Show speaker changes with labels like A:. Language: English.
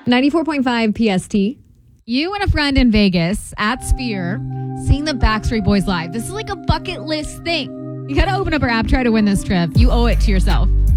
A: 94.5 PST.
B: You and a friend in Vegas at Sphere seeing the Backstreet Boys live. This is like a bucket list thing. You got to open up our app, try to win this trip. You owe it to yourself.